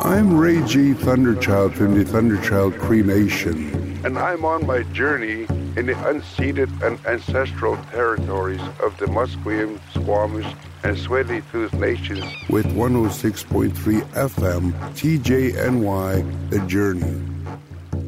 I'm Ray G. Thunderchild from the Thunderchild Cree Nation, and I'm on my journey in the unceded and ancestral territories of the Musqueam, Squamish, and Tsleil-Waututh Nations with 106.3 FM TJNY The Journey.